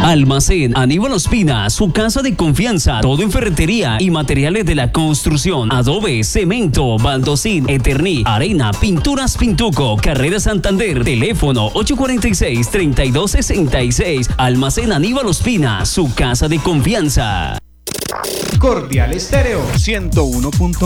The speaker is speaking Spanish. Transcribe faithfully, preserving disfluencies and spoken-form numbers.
Almacén Aníbal Ospina, su casa de confianza. Todo en ferretería y materiales de la construcción. Adobe, cemento, baldosín, Eterní, arena, pinturas Pintuco, Carrera Santander. Teléfono ocho cuatro seis, tres dos seis seis. Almacén Aníbal Ospina, su casa de confianza. Cordial Estéreo ciento uno punto